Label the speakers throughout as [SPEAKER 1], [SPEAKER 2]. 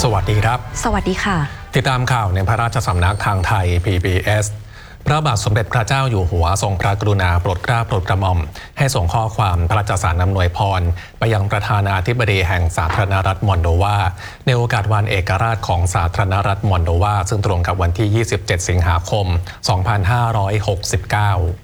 [SPEAKER 1] สวัสดีครับ
[SPEAKER 2] สวัสดีค่ะ
[SPEAKER 1] ติดตามข่าวในพระราชสำนักทางไทย PBS พระบาทสมเด็จพระเจ้าอยู่หัวทรงพระกรุณาโปรดเกล้าโปรดกระหม่อมให้ส่งข้อความพระราชสารอำนวยพรไปยังประธานาธิบดีแห่งสาธารณรัฐมอลโดวาในโอกาสวันเอกราชของสาธารณรัฐมอลโดวาซึ่งตรงกับวันที่ 27 สิงหาคม 2569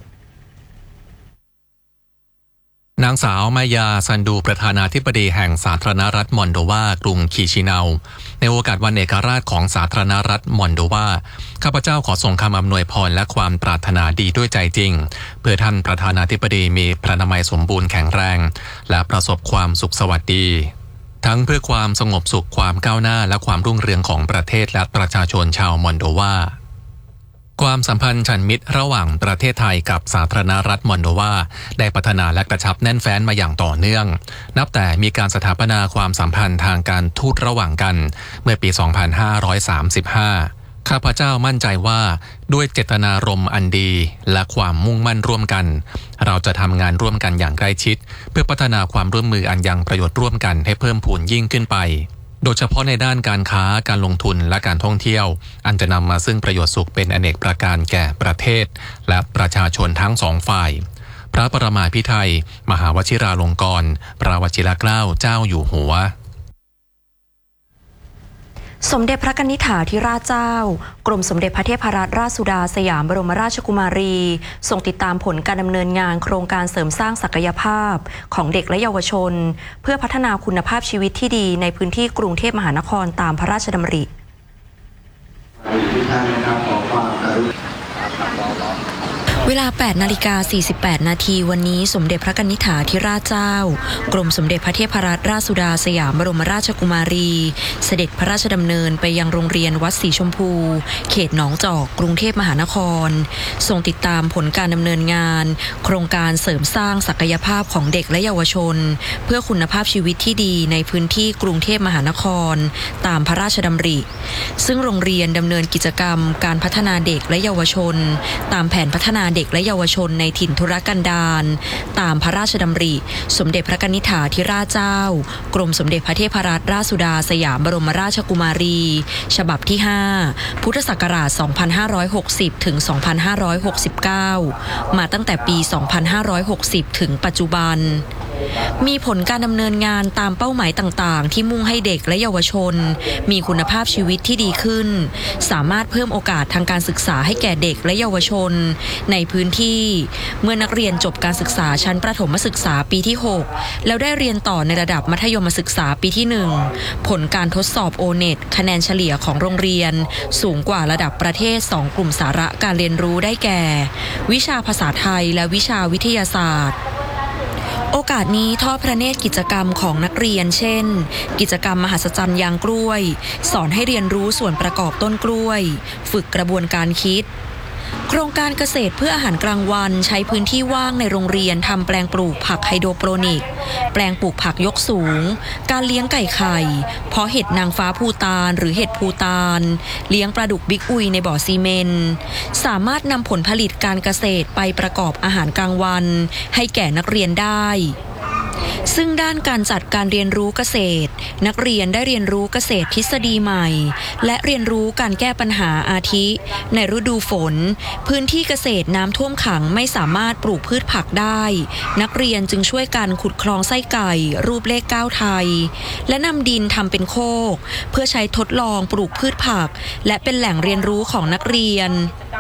[SPEAKER 1] นางสาวมายาซันดูประธานาธิบดีแห่งสาธารณรัฐมอลโดวากรุงคีชินาวในโอกาสวันเอกราชของสาธารณรัฐมอลโดวาข้าพเจ้าขอส่งคำอำนวยพรและความปรารถนาดีด้วยใจจริงเพื่อท่านประธานาธิบดีมีพระนามัยสมบูรณ์แข็งแรงและประสบความสุขสวัสดีทั้งเพื่อความสงบสุขความก้าวหน้าและความรุ่งเรืองของประเทศและประชาชนชาวมอลโดวาความสัมพันธ์ฉันมิตรระหว่างประเทศไทยกับสาธารณรัฐมอลโดวาได้พัฒนาและกระชับแน่นแฟ้นมาอย่างต่อเนื่องนับแต่มีการสถาปนาความสัมพันธ์ทางการทูตระหว่างกันเมื่อปี 2535 ข้าพเจ้ามั่นใจว่าด้วยเจตนารมณ์อันดีและความมุ่งมั่นร่วมกันเราจะทำงานร่วมกันอย่างใกล้ชิดเพื่อพัฒนาความร่วมมืออันยังประโยชน์ร่วมกันให้เพิ่มพูนยิ่งขึ้นไปโดยเฉพาะในด้านการค้าการลงทุนและการท่องเที่ยวอันจะนำมาซึ่งประโยชน์สุขเป็นอเนกประการแก่ประเทศและประชาชนทั้งสองฝ่ายพระประมาภิไธยมหาวชิราลงกรณ์พระวชิรเกล้าเจ้าอยู่หัว
[SPEAKER 2] สมเด็จพระกนิษฐาธิราชเจ้ากรมสมเด็จพระเทพรัตนราชสุดาสยามบรมราชกุมารีทรงติดตามผลการดำเนินงานโครงการเสริมสร้างศักยภาพของเด็กและเยาวชนเพื่อพัฒนาคุณภาพชีวิตที่ดีในพื้นที่กรุงเทพมหานครตามพระราชดำริเวลา 8:48 นาทีวันนี้สมเด็จพระกนิษฐาธิราชเจ้ากรมสมเด็จพระเทพรัตนราชสุดาสยามบรมราชกุมารีเสด็จพระราชดำเนินไปยังโรงเรียนวัดศรีชมพูเขตหนองจอกกรุงเทพมหานครทรงติดตามผลการดำเนินงานโครงการเสริมสร้างศักยภาพของเด็กและเยาวชนเพื่อคุณภาพชีวิตที่ดีในพื้นที่กรุงเทพมหานครตามพระราชดำริซึ่งโรงเรียนดำเนินกิจกรรมการพัฒนาเด็กและเยาวชนตามแผนพัฒนาเด็กและเยาวชนในถิ่นทุรกันดารตามพระราชดำริสมเด็จพระกนิษฐาธิราชเจ้ากรมสมเด็จพระเทพรัตนราชสุดาสยามบรมราชกุมารีฉบับที่ 5 พุทธศักราช 2560 ถึง 2569 มาตั้งแต่ปี 2560 ถึงปัจจุบันมีผลการดำเนินงานตามเป้าหมายต่างๆที่มุ่งให้เด็กและเยาวชนมีคุณภาพชีวิตที่ดีขึ้นสามารถเพิ่มโอกาสทางการศึกษาให้แก่เด็กและเยาวชนในพื้นที่เมื่อนักเรียนจบการศึกษาชั้นประถมศึกษาปีที่ 6 แล้วได้เรียนต่อในระดับมัธยมศึกษาปีที่ 1 ผลการทดสอบ O-NET คะแนนเฉลี่ยของโรงเรียนสูงกว่าระดับประเทศ 2 กลุ่มสาระการเรียนรู้ได้แก่วิชาภาษาไทยและวิชาวิทยาศาสตร์โอกาสนี้ทอดพระเนตรกิจกรรมของนักเรียนเช่นกิจกรรมมหัศจรรย์ยางกล้วยสอนให้เรียนรู้ส่วนประกอบต้นกล้วยฝึกกระบวนการคิดโครงการเกษตรเพื่ออาหารกลางวันใช้พื้นที่ว่างในโรงเรียนทำแปลงปลูกผักไฮโดรโปรนิกแปลงปลูกผักยกสูงการเลี้ยงไก่ไข่เพาะเห็ดนางฟ้าภูฏานหรือเห็ดภูฏานเลี้ยงปลาดุกบิ๊กอุยในบ่อซีเมนต์สามารถนำผลผลิตการเกษตรไปประกอบอาหารกลางวันให้แก่นักเรียนได้ซึ่งด้านการจัดการเรียนรู้เกษตรนักเรียนได้เรียนรู้เกษตรทฤษฎีใหม่และเรียนรู้การแก้ปัญหาอาทิในฤดูฝนพื้นที่เกษตรน้ำท่วมขังไม่สามารถปลูกพืชผักได้นักเรียนจึงช่วยกันขุดคลองไส้ไก่รูปเลข9ไทยและนำดินทำเป็นโคกเพื่อใช้ทดลองปลูกพืชผักและเป็นแหล่งเรียนรู้ของนักเรียน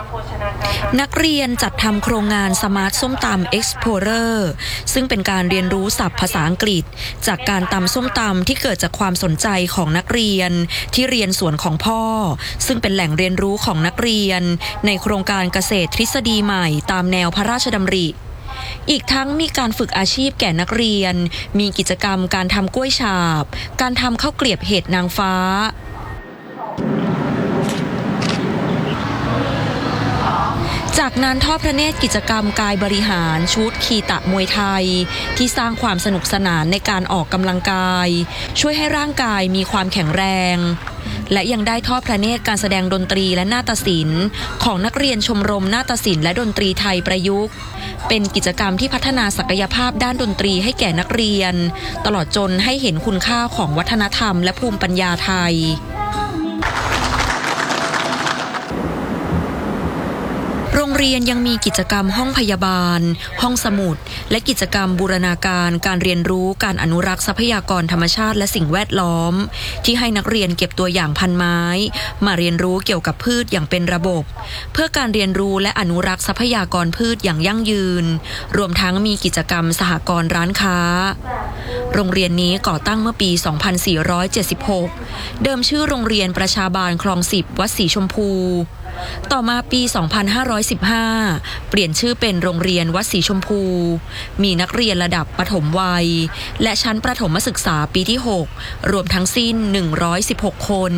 [SPEAKER 2] จัดทำโครงงานสมาร์ทส้มตำ Explorer ซึ่งเป็นการเรียนรู้ศัพท์ภาษาอังกฤษจากการตำส้มตำที่เกิดจากความสนใจของนักเรียนที่เรียนสวนของพ่อซึ่งเป็นแหล่งเรียนรู้ของนักเรียนในโครงการเกษตรทฤษฎีใหม่ตามแนวพระราชดำริอีกทั้งมีการฝึกอาชีพแก่นักเรียนมีกิจกรรมการทำกล้วยฉาบการทำข้าวเกลียบเห็ดนางฟ้าจากนั้นทอดพระเนตรกิจกรรมกายบริหารชุดคีตะมวยไทยที่สร้างความสนุกสนานในการออกกำลังกายช่วยให้ร่างกายมีความแข็งแรงและยังได้ทอดพระเนตรการแสดงดนตรีและนาฏศิลป์ของนักเรียนชมรมนาฏศิลป์และดนตรีไทยประยุกต์เป็นกิจกรรมที่พัฒนาศักยภาพด้านดนตรีให้แก่นักเรียนตลอดจนให้เห็นคุณค่าของวัฒนธรรมและภูมิปัญญาไทยเรียนยังมีกิจกรรมห้องพยาบาลห้องสมุดและกิจกรรมบูรณาการการเรียนรู้การอนุรักษ์ทรัพยากรธรรมชาติและสิ่งแวดล้อมที่ให้นักเรียนเก็บตัวอย่างพันไม้มาเรียนรู้เกี่ยวกับพืชอย่างเป็นระบบเพื่อการเรียนรู้และอนุรักษ์ทรัพยากรพืชอย่างยั่งยืนรวมทั้งมีกิจกรรมสหกรณ์ร้านค้าโรงเรียนนี้ก่อตั้งเมื่อปี 2476 เดิมชื่อโรงเรียนประชาบาลคลอง 10 วัดสีชมพูต่อมาปี 2515 เปลี่ยนชื่อเป็นโรงเรียนวัดสีชมพูมีนักเรียนระดับประถมวัยและชั้นประถมศึกษาปีที่ 6 รวมทั้งสิ้น 116 คน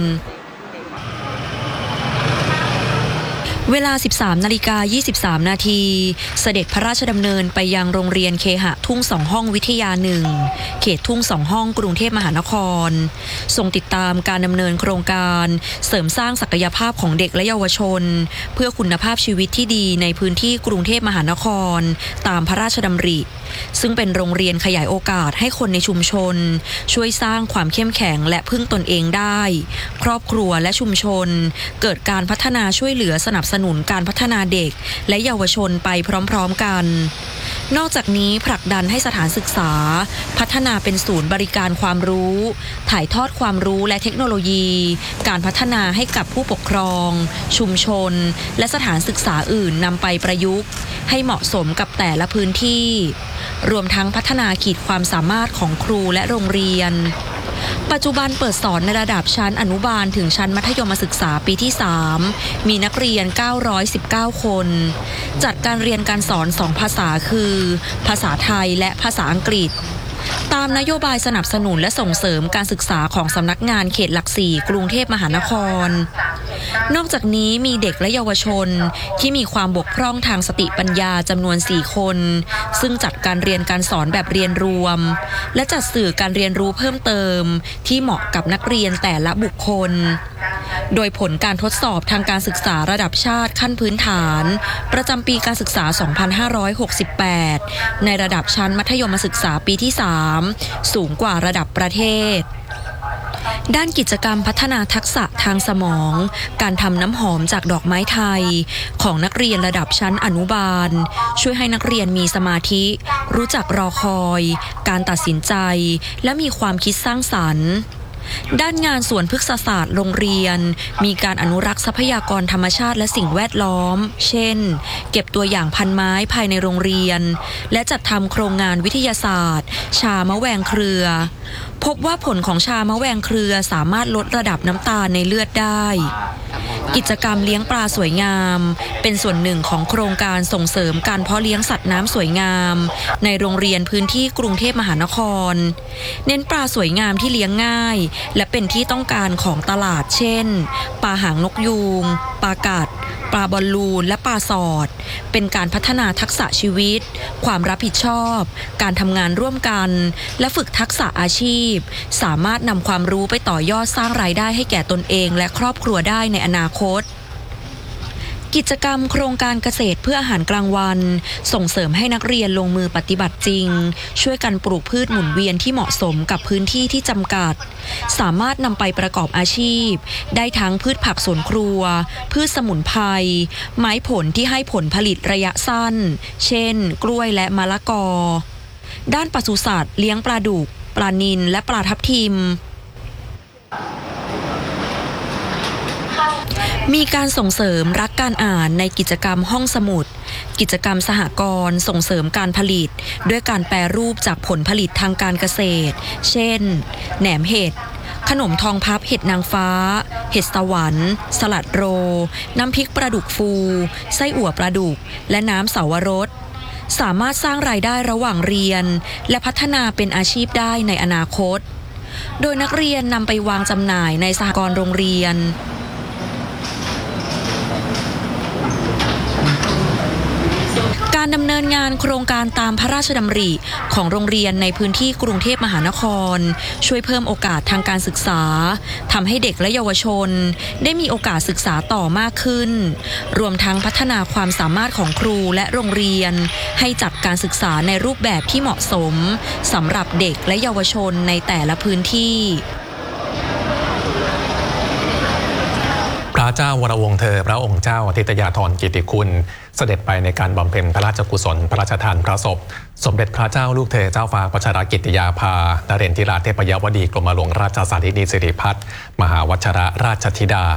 [SPEAKER 2] เวลา 13:23 นาทีเสด็จพระราชดำเนินไปยังโรงเรียนเคหะทุ่งสองห้องวิทยา1เขตทุ่งสองห้องกรุงเทพมหานครทรงติดตามการดำเนินโครงการเสริมสร้างศักยภาพของเด็กและเยาวชนเพื่อคุณภาพชีวิตที่ดีในพื้นที่กรุงเทพมหานครตามพระราชดำริซึ่งเป็นโรงเรียนขยายโอกาสให้คนในชุมชนช่วยสร้างความเข้มแข็งและพึ่งตนเองได้ครอบครัวและชุมชนเกิดการพัฒนาช่วยเหลือสนับสนุนการพัฒนาเด็กและเยาวชนไปพร้อมๆกันนอกจากนี้ผลักดันให้สถานศึกษาพัฒนาเป็นศูนย์บริการความรู้ถ่ายทอดความรู้และเทคโนโลยีการพัฒนาให้กับผู้ปกครองชุมชนและสถานศึกษาอื่นนำไปประยุกต์ให้เหมาะสมกับแต่ละพื้นที่รวมทั้งพัฒนาขีดความสามารถของครูและโรงเรียนปัจจุบันเปิดสอนในระดับชั้นอนุบาลถึงชั้นมัธยมศึกษาปีที่ 3มีนักเรียน919คนจัดการเรียนการสอน2ภาษาคือภาษาไทยและภาษาอังกฤษตามนโยบายสนับสนุนและส่งเสริมการศึกษาของสำนักงานเขตหลัก4กรุงเทพมหานครนอกจากนี้มีเด็กและเยาวชนที่มีความบกพร่องทางสติปัญญาจำนวน4คนซึ่งจัดการเรียนการสอนแบบเรียนรวมและจัดสื่อการเรียนรู้เพิ่มเติมที่เหมาะกับนักเรียนแต่ละบุคคลโดยผลการทดสอบทางการศึกษาระดับชาติขั้นพื้นฐานประจำปีการศึกษา 2568 ในระดับชั้นมัธยมศึกษาปีที่ 3 สูงกว่าระดับประเทศด้านกิจกรรมพัฒนาทักษะทางสมองการทำน้ำหอมจากดอกไม้ไทยของนักเรียนระดับชั้นอนุบาลช่วยให้นักเรียนมีสมาธิรู้จักรอคอยการตัดสินใจและมีความคิดสร้างสรรค์ด้านงานสวนพฤกษศาสตร์โรงเรียนมีการอนุรักษ์ทรัพยากรธรรมชาติและสิ่งแวดล้อมเช่นเก็บตัวอย่างพันไม้ภายในโรงเรียนและจัดทำโครงงานวิทยาศาสตร์ชามะแวงเครือพบว่าผลของชามะแวงเครือสามารถลดระดับน้ำตาลในเลือดได้กิจกรรมเลี้ยงปลาสวยงามเป็นส่วนหนึ่งของโครงการส่งเสริมการเพาะเลี้ยงสัตว์น้ำสวยงามในโรงเรียนพื้นที่กรุงเทพมหานครเน้นปลาสวยงามที่เลี้ยงง่ายและเป็นที่ต้องการของตลาดเช่นปลาหางนกยูงปลากัดปลาบอลลูนและปลาสอดเป็นการพัฒนาทักษะชีวิตความรับผิดชอบการทำงานร่วมกันและฝึกทักษะอาชีพสามารถนำความรู้ไปต่อยอดสร้างรายได้ให้แก่ตนเองและครอบครัวได้ในอนาคตกิจกรรมโครงการเกษตรเพื่ออาหารกลางวันส่งเสริมให้นักเรียนลงมือปฏิบัติจริงช่วยกันปลูกพืชหมุนเวียนที่เหมาะสมกับพื้นที่ที่จำกัดสามารถนำไปประกอบอาชีพได้ทั้งพืชผักสวนครัวพืชสมุนไพรไม้ผลที่ให้ผลผลิตระยะสั้นเช่นกล้วยและมะละกอด้านปศุสัตว์เลี้ยงปลาดุกปลานิลและปลาทับทิมมีการส่งเสริมรักการอ่านในกิจกรรมห้องสมุดกิจกรรมสหกรณ์ส่งเสริมการผลิตด้วยการแปรรูปจากผลผลิตทางการเกษตรเช่นแหนมเห็ดขนมทองพับเห็ดนางฟ้าเห็ดสวรรค์สลัดโรน้ำพริกปลาดุกฟูไส้อั่วปลาดุกและน้ำเสาวรสสามารถสร้างรายได้ระหว่างเรียนและพัฒนาเป็นอาชีพได้ในอนาคตโดยนักเรียนนำไปวางจำหน่ายในสหกรณ์โรงเรียนการดำเนินงานโครงการตามพระราชดำริของโรงเรียนในพื้นที่กรุงเทพมหานครช่วยเพิ่มโอกาสทางการศึกษาทำให้เด็กและเยาวชนได้มีโอกาสศึกษาต่อมากขึ้นรวมทั้งพัฒนาความสามารถของครูและโรงเรียนให้จัดการศึกษาในรูปแบบที่เหมาะสมสำหรับเด็กและเยาวชนในแต่ละพื้นที่
[SPEAKER 1] ระเจ้าวรวงศ์เธอพระองค์เจ้าอธิตยาธรกิติคุณเสด็จไปในการบำเพ็ญพระราชกุศลพระราชทานพระศพสมเด็จพระเจ้าลูกเธอเจ้าฟ้าพัชรกิติยาภานเรนทิราเทพยวดีกรมหลวงราชสารีนิสิริพัฒน์มหาวชิรราชธิดา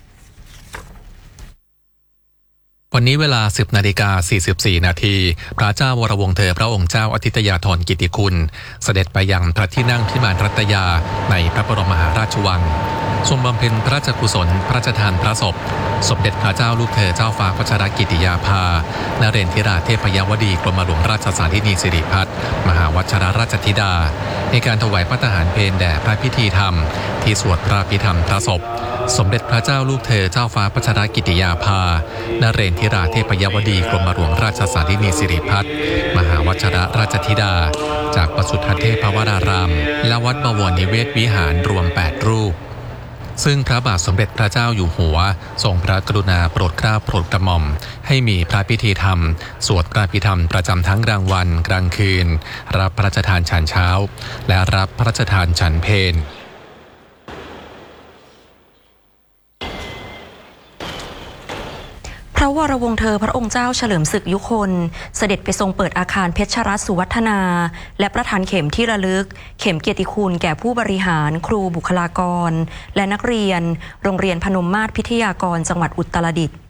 [SPEAKER 1] วันนี้เวลา 10:44 นาทีพระเจ้าวรวงศ์เธอพระองค์เจ้าอธิตยาธรกิติคุณเสด็จไปยังพระที่นั่งพิมานรัตยาในพระบรมมหาราชวังทรงบำเพ็ญพระราชกุศลพระราชทานพระศพสมเด็จพระเจ้าลูกเธอเจ้าฟ้าพัชรกิติยาภานเรนทิราเทพยวดีกรมหลวงราชสารีนิสิริพัฒน์มหาวชิรราชธิดาในการถวายพระทหารเพลแด่พระพิธีธรรมที่สวดพระพิธรรมพระศพสมเด็จพระเจ้าลูกเธอเจ้าฟ้าพัชรกิติยาภานเรนทิราเทพยวดีกรมหลวงราชสารีนิสิริพัฒน์มหาวชิรราชธิดาจากประสุทธเทพวรารามและวัดบวรนิเวศวิหารรวม8รูปซึ่งพระบาทสมเด็จพระเจ้าอยู่หัวทรงพระกรุณาโปรดเกล้าโปรดกระหม่อมให้มีพระพิธีธรรมสวดพระพิธรรมประจำทั้งกลางวันกลางคืนรับพระราชทานฉันเช้าและรับพระราชทานฉันเพล
[SPEAKER 2] พระวรวงศ์เธอพระองค์เจ้าเฉลิมศึกยุคนเสด็จไปทรงเปิดอาคารเพชรรัตน์สุวัฒนาและประทานเข็มที่ระลึกเข็มเกียรติคุณแก่ผู้บริหารครูบุคลากรและนักเรียนโรงเรียนพนมมาศพิทยากรจังหวัดอุตรดิตถ์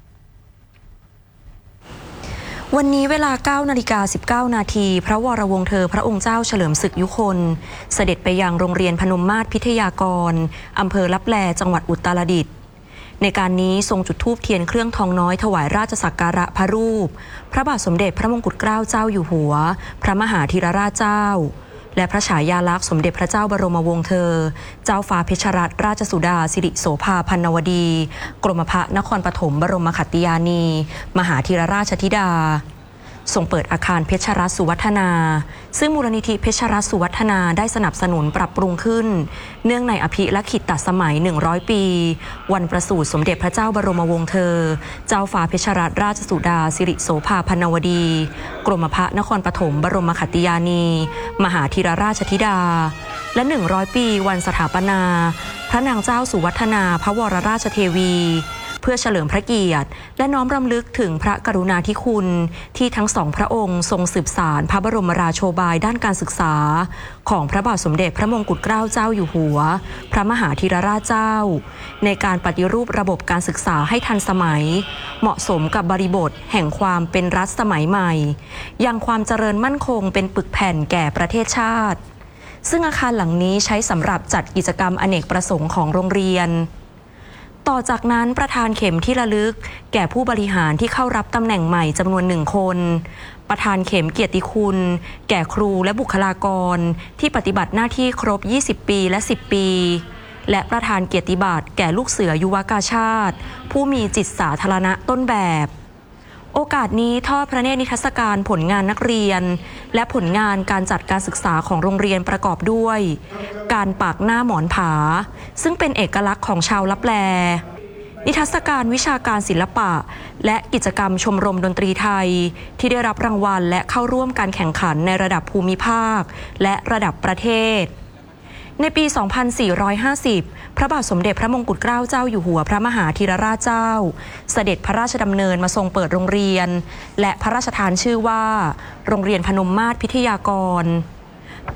[SPEAKER 2] วันนี้เวลา 9:19 นาทีพระวรวงศ์เธอพระองค์เจ้าเฉลิมศึกยุคนเสด็จไปยังโรงเรียนพนมมาศพิทยากรอำเภอลับแลจังหวัดอุตรดิตถ์ในการนี้ทรงจุดธูปเทียนเครื่องทองน้อยถวายราชสักการะพระรูปพระบาทสมเด็จพระมงกุฎเกล้าเจ้าอยู่หัวพระมหาธีรราชเจ้าและพระฉายาลักษณ์สมเด็จพระเจ้าบรมวงศ์เธอเจ้าฟ้าเพชรรัตนราชสุดาสิริโสภาพันนวดีกรมพระนครปฐมบรมขัตติยานีมหาธีรราชธิดาทรงเปิดอาคารเพชรรัตน์สุวัฒนาซึ่งมูลนิธิเพชรรัตน์สุวัฒนาได้สนับสนุนปรับปรุงขึ้นเนื่องในอภิลักขิตสมัย100ปีวันประสูติสมเด็จพระเจ้าบรมวงศ์เธอเจ้าฟ้าเพชรรัตนราชสุดาสิริโสภาพันนวดีกรมพระนครปฐมบรมขัตติยานีมหาธีรราชธิดาและ100ปีวันสถาปนาพระนางเจ้าสุวัฒนาพระวรราชเทวีเพื่อเฉลิมพระเกียรติและน้อมรำลึกถึงพระกรุณาธิคุณที่ทั้งสองพระองค์ทรงสืบสานพระบรมราโชบายด้านการศึกษาของพระบาทสมเด็จพระมงกุฎเกล้าเจ้าอยู่หัวพระมหาธีรราชเจ้าในการปฏิรูประบบการศึกษาให้ทันสมัยเหมาะสมกับบริบทแห่งความเป็นรัฐสมัยใหม่ยังความเจริญมั่นคงเป็นปึกแผ่นแก่ประเทศชาติซึ่งอาคารหลังนี้ใช้สำหรับจัดกิจกรรมอเนกประสงค์ของโรงเรียนต่อจากนั้นประธานเข็มที่ระลึกแก่ผู้บริหารที่เข้ารับตำแหน่งใหม่จำนวน1 คนประธานเข็มเกียรติคุณแก่ครูและบุคลากรที่ปฏิบัติหน้าที่ครบ20ปีและ10ปีและประธานเกียรติบัตรแก่ลูกเสือยุวกาชาติผู้มีจิตสาธารณะต้นแบบโอกาสนี้ทอดพระเนตรนิทรรศการผลงานนักเรียนและผลงานการจัดการศึกษาของโรงเรียนประกอบด้วยการปักหน้าหมอนผาซึ่งเป็นเอกลักษณ์ของชาวลับแลนิทรรศการวิชาการศิลปะและกิจกรรมชมรมดนตรีไทยที่ได้รับรางวัลและเข้าร่วมการแข่งขันในระดับภูมิภาคและระดับประเทศในปี 2450 พระบาทสมเด็จพระมงกุฎเกล้าเจ้าอยู่หัวพระมหาธีรราชเจ้าเสด็จพระราชดำเนินมาทรงเปิดโรงเรียนและพระราชทานชื่อว่าโรงเรียนพนมมาศพิทยากรปี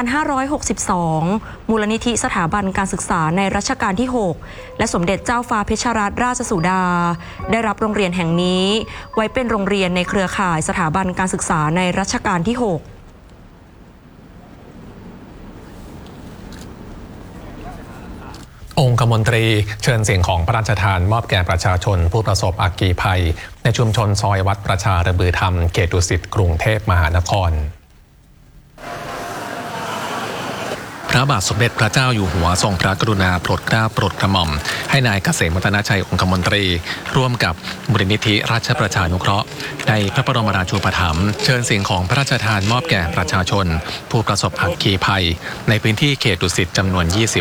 [SPEAKER 2] 2562 มูลนิธิสถาบันการศึกษาในรัชกาลที่ 6 และสมเด็จเจ้าฟ้าเพชรรัตนราชสุดาได้รับโรงเรียนแห่งนี้ไว้เป็นโรงเรียนในเครือข่ายสถาบันการศึกษาในรัชกาลที่ 6
[SPEAKER 1] องคมนตรีเชิญเสียงของพระราชทานมอบแก่ประชาชนผู้ประสบอัคคีภัยในชุมชนซอยวัดประชาระบือธรรมเขตดุสิตกรุงเทพมหานครพระบาทสมเด็จพระเจ้าอยู่หัวทรงพระกรุณาโปรดเกล้าโปรดกระหม่อมให้นายเกษมวัฒนชัยองคมนตรีร่วมกับมูลนิธิราชประชานุเคราะห์ในพระบรมราชูปถัมภ์เชิญเสียงของพระราชทานมอบแก่ประชาชนผู้ประสบอัคคีภัยในพื้นที่เขตดุสิตจำนวน20